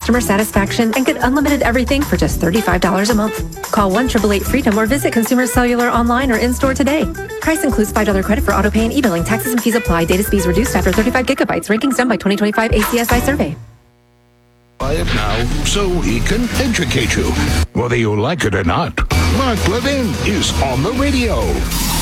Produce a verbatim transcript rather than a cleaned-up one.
customer satisfaction and get unlimited everything for just thirty-five dollars a month. Call one eight eight eight freedom or visit Consumer Cellular online or in-store today. Price includes five dollars credit for auto pay and e-billing. Taxes and fees apply. Data speeds reduced after thirty-five gigabytes. Rankings done by twenty twenty-five A C S I survey. Buy it now so he can educate you. Whether you like it or not, Mark Levin is on the radio.